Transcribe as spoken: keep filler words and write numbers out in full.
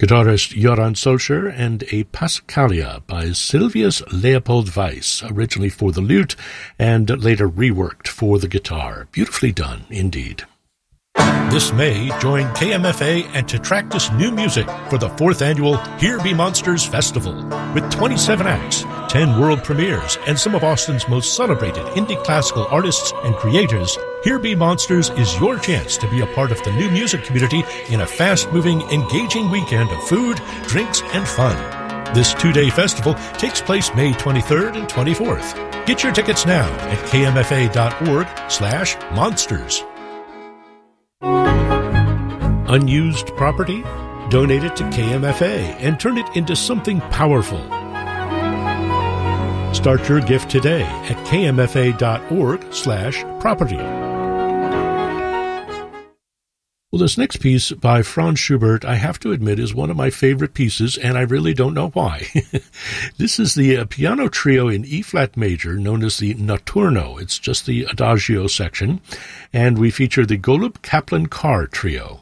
guitarist Joran Solskjaer, and a Passacaglia by Silvius Leopold Weiss, originally for the lute and later reworked for the guitar. Beautifully done, indeed. This May, join K M F A and Tetractus New Music for the fourth annual Here Be Monsters Festival. With twenty-seven acts, ten world premieres, and some of Austin's most celebrated indie classical artists and creators, Here Be Monsters is your chance to be a part of the new music community in a fast-moving, engaging weekend of food, drinks, and fun. This two-day festival takes place May twenty-third and twenty-fourth. Get your tickets now at kmfa.org slash monsters. Unused property? Donate it to K M F A and turn it into something powerful. Start your gift today at kmfa.org slash property. Well, this next piece by Franz Schubert, I have to admit, is one of my favorite pieces, and I really don't know why. This is the uh, piano trio in E-flat major, known as the Notturno. It's just the Adagio section, and we feature the Golub Kaplan Carr trio.